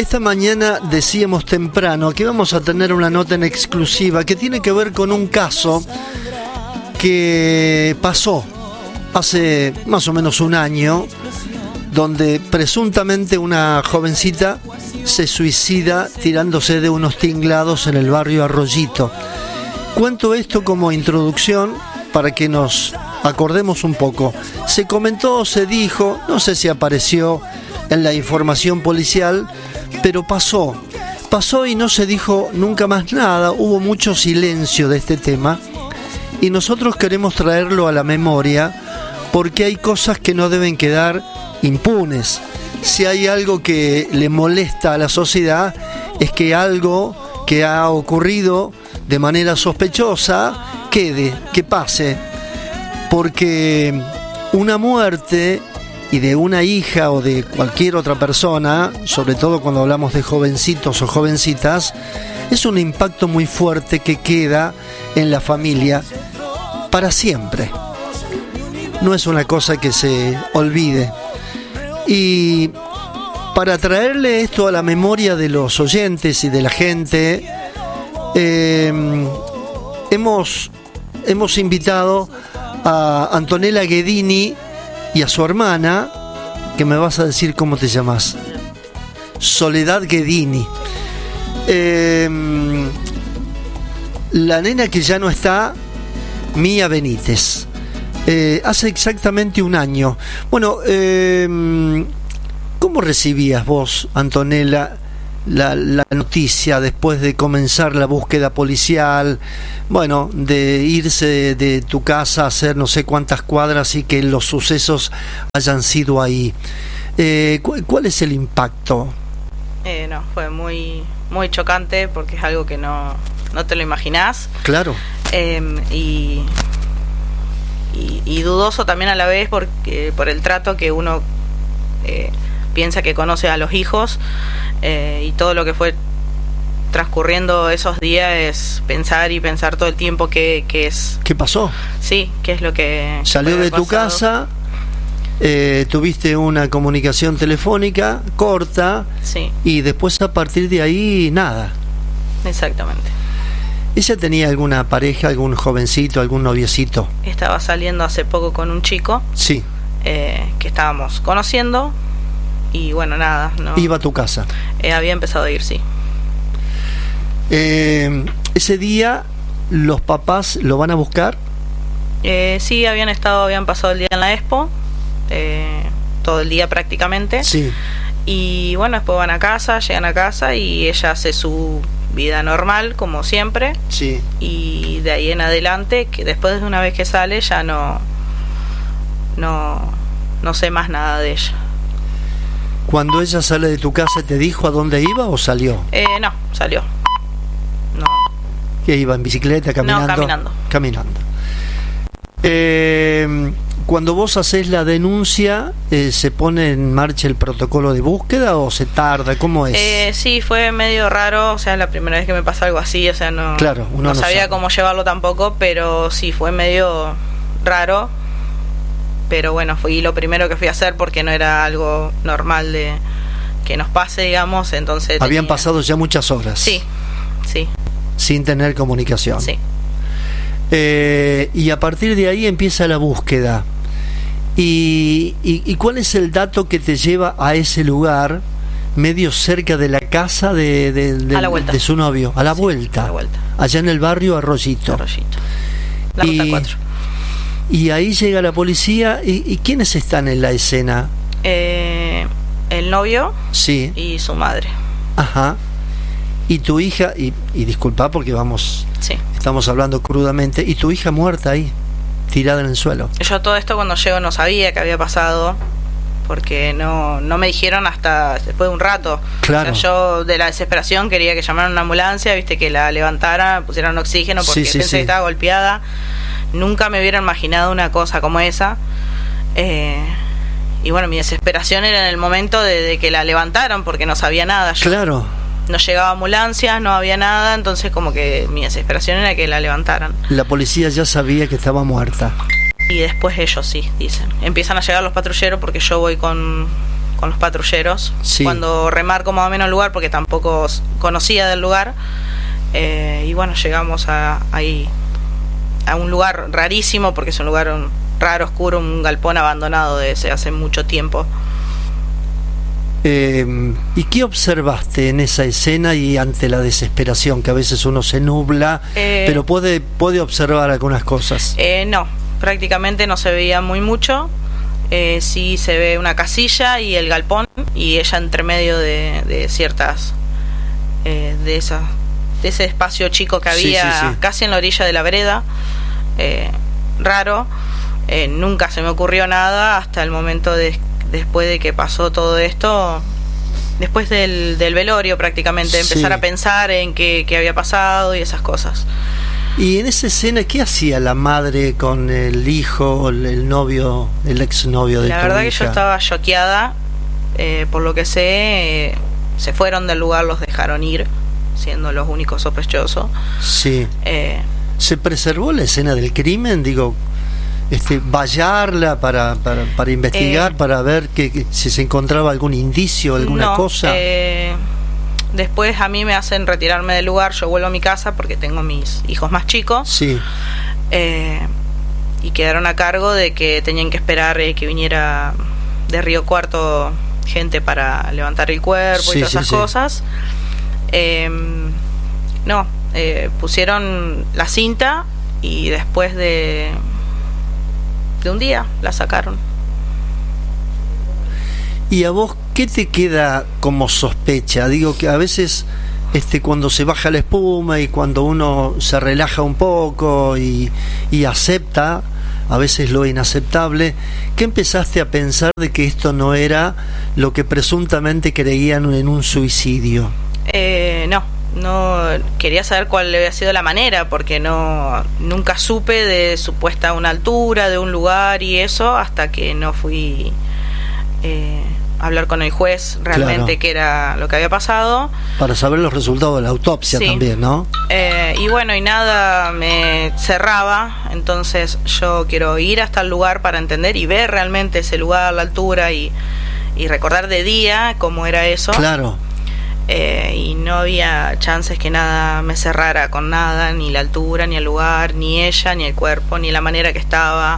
Esta mañana decíamos temprano que vamos a tener una nota en exclusiva que tiene que ver con un caso que pasó hace más o menos un año, donde presuntamente una jovencita se suicida tirándose de unos tinglados en el barrio Arroyito. Cuento esto como introducción para que nos acordemos un poco. Se comentó, se dijo, no sé si apareció en la información policial, pero pasó y no se dijo nunca más nada. Hubo mucho silencio de este tema y nosotros queremos traerlo a la memoria porque hay cosas que no deben quedar impunes. Si hay algo que le molesta a la sociedad es que algo que ha ocurrido de manera sospechosa quede, que pase, porque una muerte y de una hija o de cualquier otra persona, sobre todo cuando hablamos de jovencitos o jovencitas, es un impacto muy fuerte que queda en la familia para siempre. No es una cosa que se olvide. Y para traerle esto a la memoria de los oyentes y de la gente, hemos invitado a Antonella Ghedini y a su hermana, que me vas a decir cómo te llamas. Soledad Ghedini. La nena que ya no está, Mía Benítez. Hace exactamente un año. Bueno, ¿cómo recibías vos, Antonella, la noticia después de comenzar la búsqueda policial? Bueno, de irse de tu casa a hacer no sé cuántas cuadras y que los sucesos hayan sido ahí. ¿Cuál es el impacto? No, fue muy chocante porque es algo que no te lo imaginás. Claro. Y dudoso también a la vez porque por el trato que uno piensa que conoce a los hijos, y todo lo que fue transcurriendo esos días es pensar todo el tiempo que es. ¿Qué pasó? Sí, qué es lo que salió de tu casa, tuviste una comunicación telefónica corta, sí, y después a partir de ahí nada. Exactamente. ¿Ella tenía alguna pareja, algún jovencito, algún noviecito? Estaba saliendo hace poco con un chico. Sí. Que estábamos conociendo. Y bueno, nada. No, ¿iba a tu casa? Había empezado a ir, sí. ¿Ese día los papás lo van a buscar? Sí, habían pasado el día en la expo. Todo el día prácticamente. Sí. Y bueno, después llegan a casa y ella hace su vida normal, como siempre. Sí. Y de ahí en adelante, que después de una vez que sale, ya no sé más nada de ella. Cuando ella sale de tu casa, ¿te dijo a dónde iba o salió? No, salió. No. ¿Que iba en bicicleta, caminando? No, caminando. Cuando vos hacés la denuncia, ¿se pone en marcha el protocolo de búsqueda o se tarda? ¿Cómo es? Sí, fue medio raro, o sea, la primera vez que me pasa algo así, o sea, no sabía cómo llevarlo tampoco, pero sí, fue medio raro. Pero bueno, fui lo primero que fui a hacer porque no era algo normal de que nos pase, digamos, entonces... Habían pasado ya muchas horas. Sí. Sin tener comunicación. Sí. Y a partir de ahí empieza la búsqueda. ¿Y cuál es el dato que te lleva a ese lugar, medio cerca de la casa de su novio? A la vuelta. Allá en el barrio Arroyito. La ruta 4. Y ahí llega la policía. ¿Y quiénes están en la escena? El novio. Sí. Y su madre. Ajá. Y tu hija, y disculpa porque sí, estamos hablando crudamente, y tu hija muerta ahí, tirada en el suelo. Yo todo esto cuando llego no sabía que había pasado, porque no me dijeron hasta después de un rato. Claro. O sea, yo de la desesperación quería que llamaran una ambulancia, viste, que la levantaran, pusieran oxígeno, porque pensé que estaba golpeada. Nunca me hubiera imaginado una cosa como esa. Y bueno, mi desesperación era en el momento de que la levantaran, porque no sabía nada. Claro. No llegaba ambulancia, no había nada, entonces como que mi desesperación era que la levantaran. La policía ya sabía que estaba muerta. Y después ellos sí, dicen. Empiezan a llegar los patrulleros porque yo voy con los patrulleros. Sí. Cuando remarco más o menos el lugar, porque tampoco conocía del lugar, y bueno, llegamos ahí a un lugar rarísimo, porque es un lugar raro, oscuro, un galpón abandonado desde hace mucho tiempo. ¿Y qué observaste en esa escena y ante la desesperación, que a veces uno se nubla, pero puede observar algunas cosas? No, prácticamente no se veía mucho. Sí se ve una casilla y el galpón, y ella entre medio de ciertas de ese espacio chico que había, sí. Casi en la orilla de la vereda. Raro. Nunca se me ocurrió nada hasta el momento después de que pasó todo esto, después del velorio prácticamente, empezar a pensar en qué había pasado y esas cosas. Y en esa escena, ¿qué hacía la madre con el hijo, el novio, el exnovio de tu hija? La verdad que yo estaba choqueada, por lo que sé, se fueron del lugar, los dejaron ir, siendo los únicos sospechosos. Sí. ¿Se preservó la escena del crimen? Digo, vallarla para investigar, para ver si se encontraba algún indicio, alguna cosa. Después a mí me hacen retirarme del lugar, yo vuelvo a mi casa porque tengo mis hijos más chicos. Sí. Y quedaron a cargo de que tenían que esperar que viniera de Río Cuarto gente para levantar el cuerpo y todas esas cosas. Pusieron la cinta y después de un día la sacaron. ¿Y a vos qué te queda como sospecha? Digo que a veces cuando se baja la espuma y cuando uno se relaja un poco y acepta a veces lo inaceptable, ¿qué empezaste a pensar de que esto no era lo que presuntamente creían en un suicidio? No quería saber cuál había sido la manera, porque nunca supe de supuesta una altura de un lugar y eso, hasta que no fui a hablar con el juez realmente qué era lo que había pasado. Para saber los resultados de la autopsia también, ¿no? Y bueno, y nada me cerraba, entonces yo quiero ir hasta el lugar para entender y ver realmente ese lugar, la altura y recordar de día cómo era eso. Claro. Y no había chances que nada me cerrara con nada, ni la altura, ni el lugar, ni ella, ni el cuerpo, ni la manera que estaba.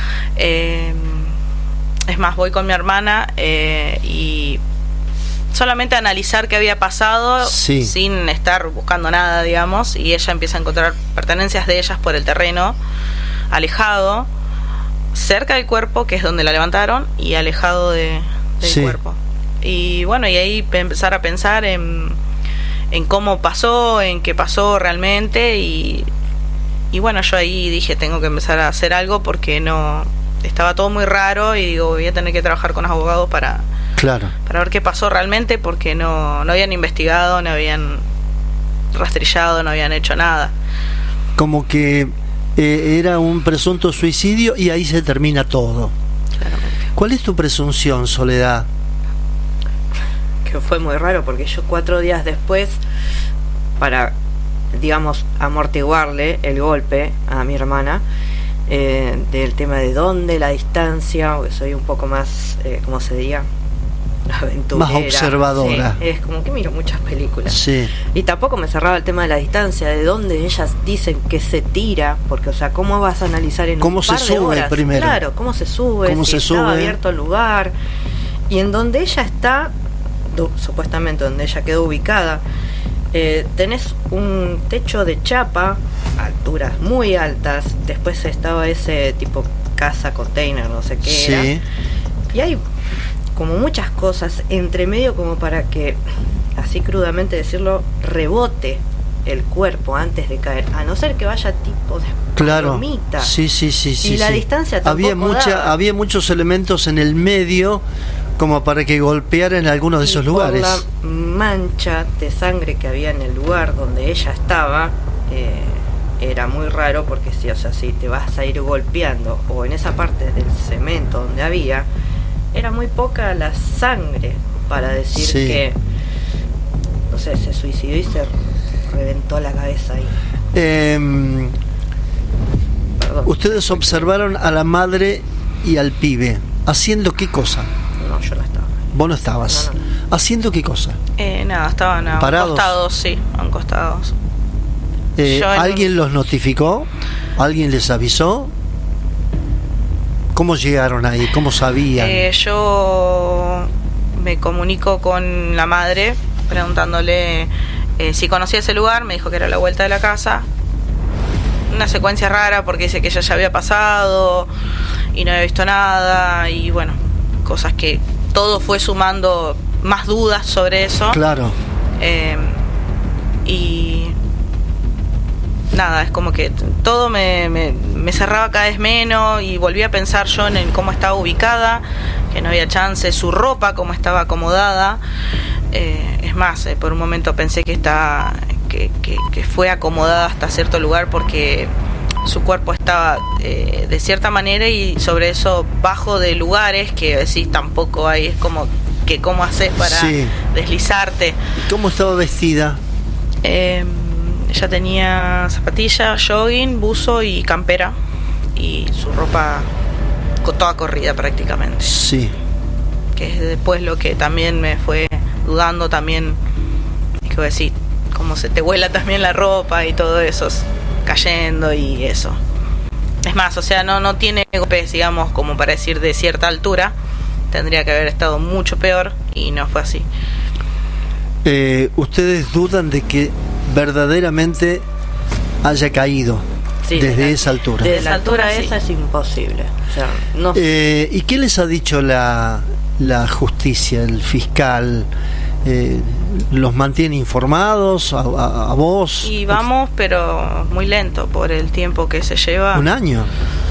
Es más, voy con mi hermana y solamente a analizar qué había pasado sin estar buscando nada, digamos, y ella empieza a encontrar pertenencias de ellas por el terreno, alejado, cerca del cuerpo, que es donde la levantaron, y alejado del cuerpo. Y bueno, y ahí empezar a pensar en cómo pasó, en qué pasó realmente, y bueno, yo ahí dije, tengo que empezar a hacer algo porque estaba todo muy raro, y digo, voy a tener que trabajar con los abogados para ver qué pasó realmente, porque no habían investigado, no habían rastrillado, no habían hecho nada. Como que era un presunto suicidio y ahí se termina todo. Claramente. ¿Cuál es tu presunción, Soledad? Que fue muy raro, porque yo 4 días después, para, digamos, amortiguarle el golpe a mi hermana, del tema de dónde, la distancia, porque soy un poco más, ¿cómo se diría? Aventurera. Más observadora. Sí, es como que miro muchas películas. Sí. Y tampoco me cerraba el tema de la distancia, de dónde ellas dicen que se tira, porque, o sea, ¿cómo vas a analizar en un par de horas? Primero. Claro, ¿cómo se sube? ¿Cómo se sube? Estaba abierto el lugar. Y en donde ella está, supuestamente donde ella quedó ubicada, tenés un techo de chapa, alturas muy altas, después estaba ese tipo casa container, no sé qué era, y hay como muchas cosas entre medio como para que, así crudamente decirlo, rebote el cuerpo antes de caer, a no ser que vaya tipo de palomita. Y la distancia tampoco había muchos elementos en el medio como para que golpeara en alguno de esos lugares. Por la mancha de sangre que había en el lugar donde ella estaba, era muy raro, porque si te vas a ir golpeando, o en esa parte del cemento donde había, era muy poca la sangre para decir que, no sé, se suicidó y se reventó la cabeza ahí. Ustedes observaron a la madre y al pibe, ¿haciendo qué cosa? No, yo no estaba. Vos no estabas. No. ¿Haciendo qué cosa? Nada, estaban acostados, sí, acostados. ¿Alguien los notificó? ¿Alguien les avisó? ¿Cómo llegaron ahí? ¿Cómo sabían? Yo me comunico con la madre preguntándole si conocía ese lugar. Me dijo que era a la vuelta de la casa. Una secuencia rara porque dice que ella ya había pasado y no había visto nada. Y bueno, cosas que todo fue sumando más dudas sobre eso. Claro. Y nada, es como que todo me cerraba cada vez menos y volví a pensar yo en cómo estaba ubicada, que no había chance, su ropa cómo estaba acomodada. Es más, por un momento pensé que fue acomodada hasta cierto lugar porque su cuerpo estaba de cierta manera y sobre eso bajo de lugares que decís tampoco hay, es como que cómo haces para deslizarte. ¿Cómo estaba vestida? Ella tenía zapatillas, jogging, buzo y campera y su ropa toda corrida prácticamente. Sí. Que es después lo que también me fue dudando también, es que decir, cómo se te vuela también la ropa y todo eso cayendo y eso. Es más, o sea, no tiene golpes, digamos, como para decir de cierta altura. Tendría que haber estado mucho peor y no fue así. ¿Ustedes dudan de que verdaderamente haya caído desde esa altura? Desde la altura esa es imposible. O sea, no. ¿Y qué les ha dicho la justicia, el fiscal? ¿Los mantiene informados a vos? Y vamos, pero muy lento por el tiempo que se lleva. ¿Un año?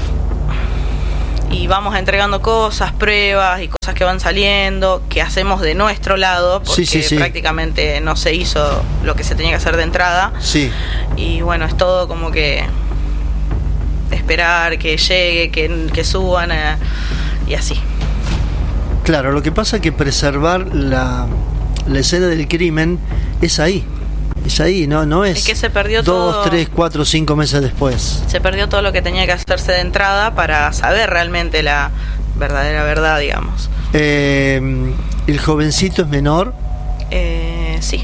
Y vamos entregando cosas, pruebas y cosas que van saliendo, que hacemos de nuestro lado, porque prácticamente no se hizo lo que se tenía que hacer de entrada. Sí. Y bueno, es todo como que esperar que llegue, que suban y así. Claro, lo que pasa es que preservar la escena del crimen es ahí, no es que se perdió 2, 3, 4, 5 meses después. Se perdió todo lo que tenía que hacerse de entrada para saber realmente la verdadera verdad, digamos. ¿El jovencito es menor? Sí.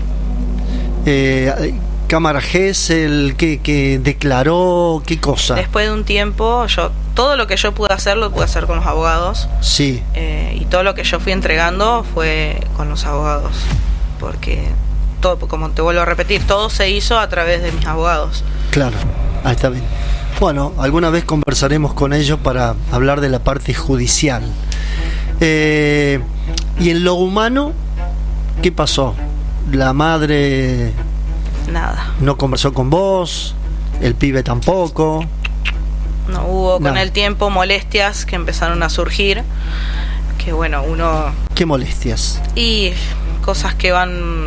¿Cámara Gesell? ¿Qué declaró? ¿Qué cosa? Después de un tiempo, todo lo que yo pude hacer, lo pude hacer con los abogados. Sí. Y todo lo que yo fui entregando fue con los abogados. Porque todo, como te vuelvo a repetir, todo se hizo a través de mis abogados. Claro, está bien. Bueno, alguna vez conversaremos con ellos para hablar de la parte judicial. ¿Y en lo humano qué pasó? ¿La madre nada no conversó con vos? ¿El pibe tampoco? No hubo con el tiempo molestias que empezaron a surgir, que bueno, uno... ¿Qué molestias? Y cosas que van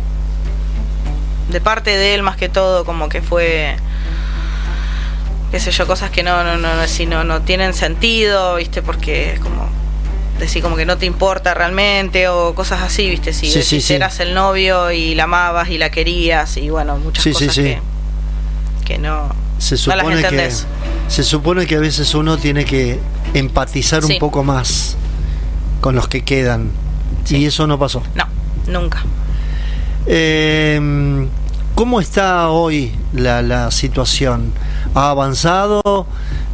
de parte de él más que todo, como que fue, qué sé yo, cosas que no tienen sentido, ¿viste? Porque es como decir como que no te importa realmente o cosas así, ¿viste? Si eras el novio y la amabas y la querías y bueno, muchas cosas que no las entendés. Se supone que a veces uno tiene que empatizar un poco más con los que quedan y eso no pasó. No, nunca. ¿Cómo está hoy la situación? ¿Ha avanzado?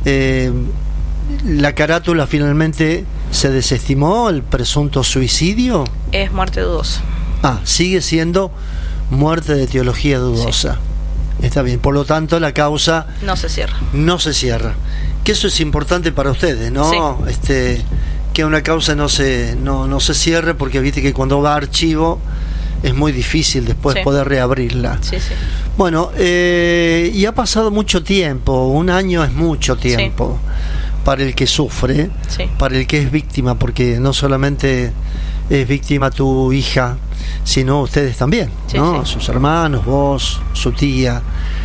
¿La carátula finalmente se desestimó, el presunto suicidio? Es muerte dudosa. Sigue siendo muerte de teología dudosa. Sí. Está bien, por lo tanto la causa no se cierra. Que eso es importante para ustedes, ¿no? Sí. Que una causa no se cierre, porque viste que cuando va a archivo es muy difícil después poder reabrirla. Sí. Bueno, y ha pasado mucho tiempo, 1 año es mucho tiempo para el que sufre, para el que es víctima, porque no solamente es víctima tu hija, sino ustedes también, ¿no? Sus hermanos, vos, su tía.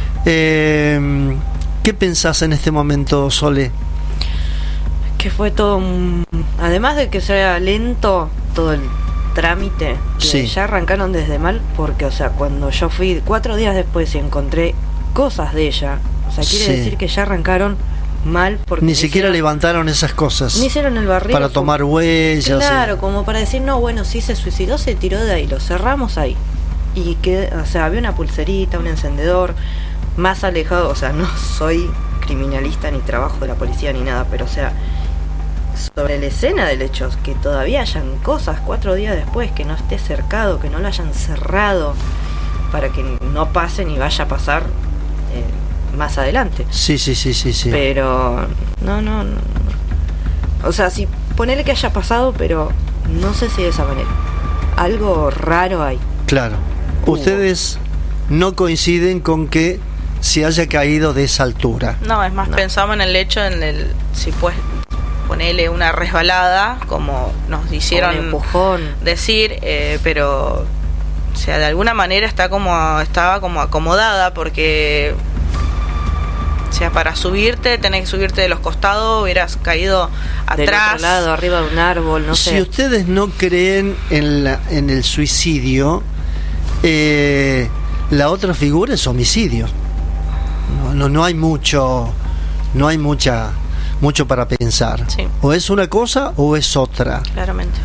¿Qué pensás en este momento, Sole? Que fue todo, además de que sea lento todo el trámite, que ya arrancaron desde mal, porque, o sea, cuando yo fui 4 días después y encontré cosas de ella, o sea, quiere decir que ya arrancaron mal porque ni siquiera levantaron esas cosas. Ni hicieron el barrido para tomar huellas. Claro, como para decir, no, bueno, si se suicidó, se tiró de ahí, lo cerramos ahí. Y que, o sea, había una pulserita, un encendedor, más alejado, o sea, no soy criminalista ni trabajo de la policía ni nada, pero o sea, sobre la escena del hecho, que todavía hayan cosas 4 días después, que no esté cercado, que no lo hayan cerrado, para que no pase ni vaya a pasar más adelante. Sí. Pero no. O sea, si ponele que haya pasado, pero no sé si de esa manera. Algo raro hay. Claro. Ustedes no coinciden con que se haya caído de esa altura. No, es más, pensamos en el hecho, si puedes ponerle una resbalada, como nos hicieron empujón. Decir, pero, o sea, de alguna manera estaba como acomodada, porque, o sea, para subirte, tenés que subirte de los costados, hubieras caído atrás. Del otro lado, arriba de un árbol, no sé. Si ustedes no creen en el suicidio, la otra figura es homicidio. No hay mucho para pensar. Sí. O es una cosa o es otra. Claramente.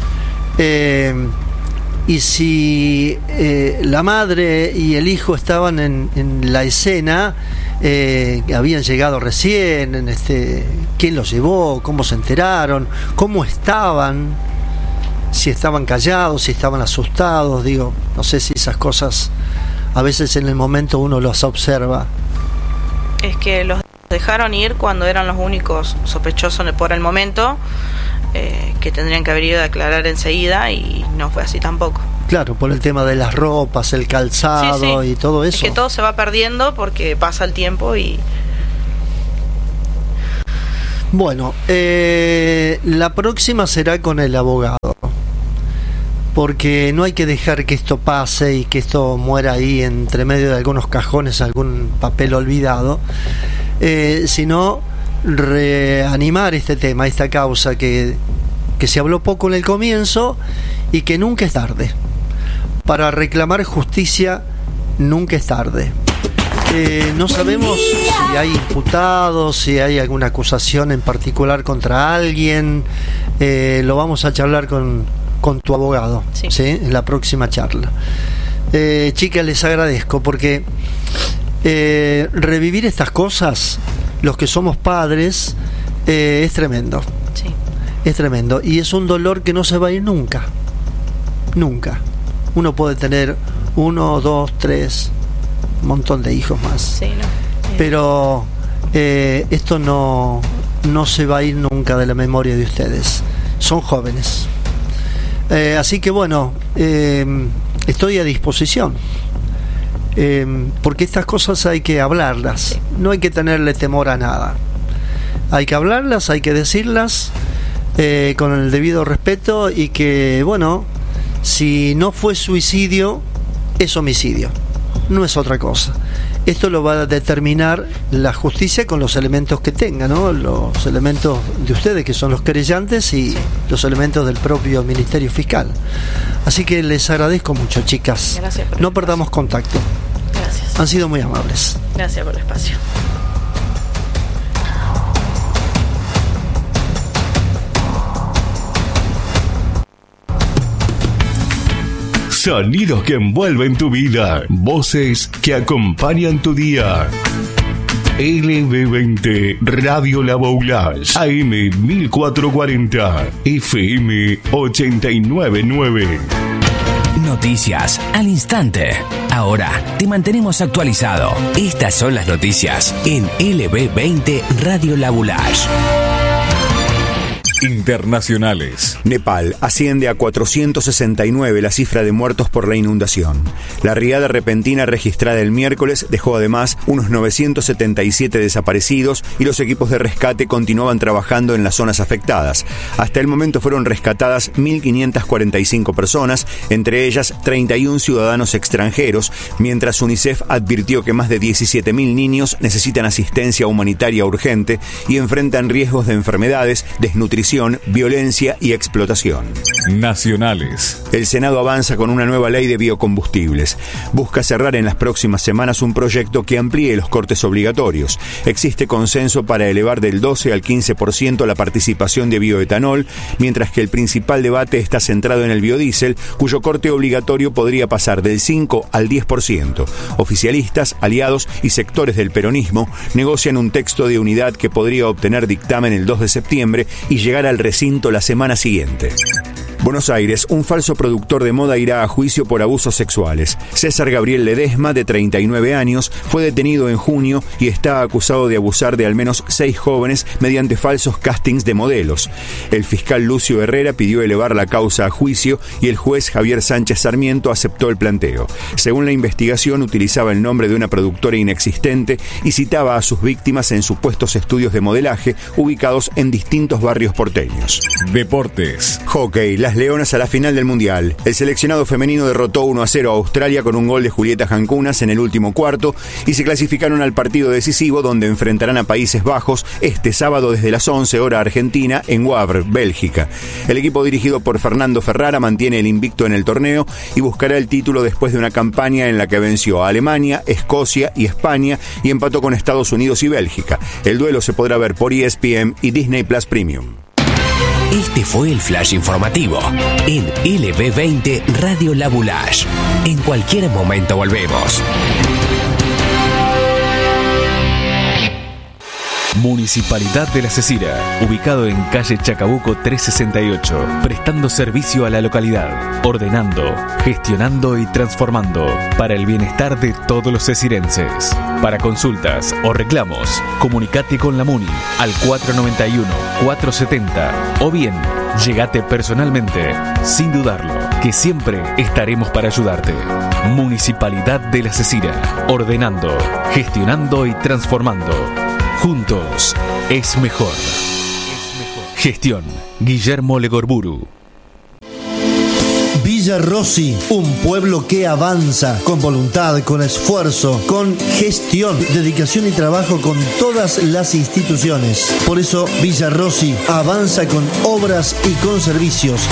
Y si la madre y el hijo estaban en la escena, habían llegado recién, ¿quién los llevó? ¿Cómo se enteraron? ¿Cómo estaban? Si estaban callados, si estaban asustados, digo, no sé si esas cosas a veces en el momento uno las observa. Es que los dejaron ir cuando eran los únicos sospechosos por el momento, que tendrían que haber ido a declarar enseguida, y no fue así tampoco. Claro, por el tema de las ropas, el calzado, sí. Y todo eso. Es que todo se va perdiendo porque pasa el tiempo y... Bueno, la próxima será con el abogado, porque no hay que dejar que esto pase y que esto muera ahí entre medio de algunos cajones, algún papel olvidado, sino reanimar este tema, esta causa que se habló poco en el comienzo y que nunca es tarde. Para reclamar justicia nunca es tarde. No sabemos si hay imputados, si hay alguna acusación en particular contra alguien. Lo vamos a charlar con tu abogado, sí. En la próxima charla. Chicas, les agradezco porque revivir estas cosas, los que somos padres, es tremendo. Sí. Es tremendo y es un dolor que no se va a ir nunca. Uno puede tener 1, 2, 3, un montón de hijos más. Sí, no. Pero esto no se va a ir nunca de la memoria de ustedes. Son jóvenes. Así que bueno, estoy a disposición. Porque estas cosas hay que hablarlas. Sí. No hay que tenerle temor a nada. Hay que hablarlas, hay que decirlas con el debido respeto, y que, bueno, si no fue suicidio, es homicidio. No es otra cosa. Esto lo va a determinar la justicia con los elementos que tenga, ¿no? Los elementos de ustedes, que son los querellantes, y los elementos del propio Ministerio Fiscal. Así que les agradezco mucho, chicas. Gracias por no perdamos contacto. Gracias. Han sido muy amables. Gracias por el espacio. Sonidos que envuelven tu vida, voces que acompañan tu día. LB20 Radio La Boulage, AM 1440, FM 899. Noticias al instante. Ahora te mantenemos actualizado. Estas son las noticias en LB20 Radio La Boulage. Internacionales. Nepal asciende a 469 la cifra de muertos por la inundación. La riada repentina registrada el miércoles dejó además unos 977 desaparecidos y los equipos de rescate continuaban trabajando en las zonas afectadas. Hasta el momento fueron rescatadas 1.545 personas, entre ellas 31 ciudadanos extranjeros, mientras UNICEF advirtió que más de 17.000 niños necesitan asistencia humanitaria urgente y enfrentan riesgos de enfermedades, desnutrición represión, violencia y explotación. Nacionales. El Senado avanza con una nueva ley de biocombustibles. Busca cerrar en las próximas semanas un proyecto que amplíe los cortes obligatorios. Existe consenso para elevar del 12 al 15% la participación de bioetanol, mientras que el principal debate está centrado en el biodiesel, cuyo corte obligatorio podría pasar del 5 al 10%. Oficialistas, aliados y sectores del peronismo negocian un texto de unidad que podría obtener dictamen el 2 de septiembre y llegar al recinto la semana siguiente. Buenos Aires, un falso productor de moda irá a juicio por abusos sexuales. César Gabriel Ledesma, de 39 años, fue detenido en junio y está acusado de abusar de al menos 6 jóvenes mediante falsos castings de modelos. El fiscal Lucio Herrera pidió elevar la causa a juicio y el juez Javier Sánchez Sarmiento aceptó el planteo. Según la investigación, utilizaba el nombre de una productora inexistente y citaba a sus víctimas en supuestos estudios de modelaje ubicados en distintos barrios porteños. Deportes. Hockey. Las Leonas a la final del Mundial. El seleccionado femenino derrotó 1-0 a Australia con un gol de Julieta Jancunas en el último cuarto y se clasificaron al partido decisivo donde enfrentarán a Países Bajos este sábado desde las 11 hora Argentina en Wavre, Bélgica. El equipo dirigido por Fernando Ferrara mantiene el invicto en el torneo y buscará el título después de una campaña en la que venció a Alemania, Escocia y España y empató con Estados Unidos y Bélgica. El duelo se podrá ver por ESPN y Disney Plus Premium. Este fue el flash informativo en LB20 Radio La Boulage. En cualquier momento volvemos. Municipalidad de La Cecira, ubicado en calle Chacabuco 368, prestando servicio a la localidad, ordenando, gestionando y transformando para el bienestar de todos los cecirenses. Para consultas o reclamos, comunicate con la Muni al 491-470 o bien, llegate personalmente, sin dudarlo, que siempre estaremos para ayudarte. Municipalidad de La Cecira, ordenando, gestionando y transformando. Juntos es mejor. Gestión Guillermo Legorburu. Villa Rossi, un pueblo que avanza con voluntad, con esfuerzo, con gestión, dedicación y trabajo con todas las instituciones. Por eso Villa Rossi avanza con obras y con servicios.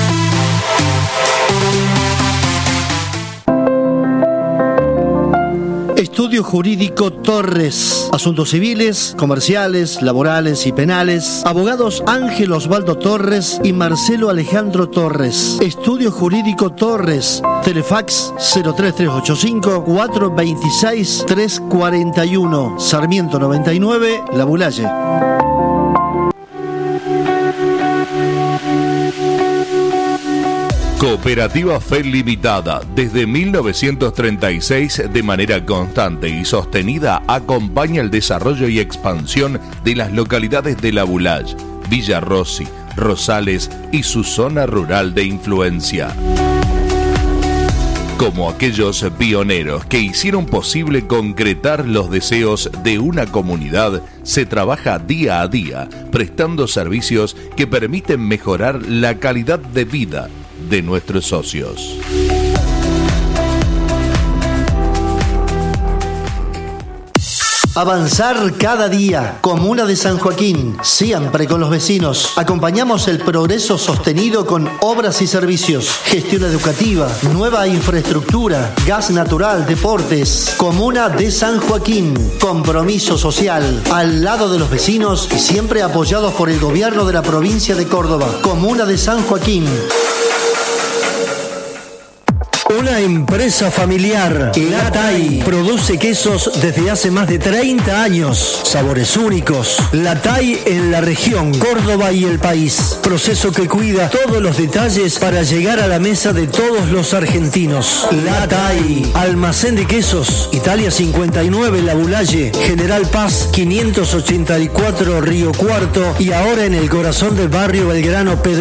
Estudio Jurídico Torres. Asuntos civiles, comerciales, laborales y penales. Abogados Ángel Osvaldo Torres y Marcelo Alejandro Torres. Estudio Jurídico Torres. Telefax 03385 426 341. Sarmiento 99, La Boulaye. Cooperativa Fe Limitada, desde 1936, de manera constante y sostenida, acompaña el desarrollo y expansión de las localidades de La Boulage, Villa Rossi, Rosales y su zona rural de influencia. Como aquellos pioneros que hicieron posible concretar los deseos de una comunidad, se trabaja día a día, prestando servicios que permiten mejorar la calidad de vida de nuestros socios. Avanzar cada día. Comuna de San Joaquín, siempre con los vecinos. Acompañamos el progreso sostenido con obras y servicios, gestión educativa, nueva infraestructura, gas natural, deportes. Comuna de San Joaquín, compromiso social, al lado de los vecinos y siempre apoyados por el gobierno de la provincia de Córdoba. Comuna de San Joaquín. Una empresa familiar, La Tai, produce quesos desde hace más de 30 años. Sabores únicos. La Tai en la región, Córdoba y el país. Proceso que cuida todos los detalles para llegar a la mesa de todos los argentinos. La Tai, almacén de quesos, Italia 59, La Boulaye, General Paz 584, Río Cuarto y ahora en el corazón del barrio Belgrano, Pedro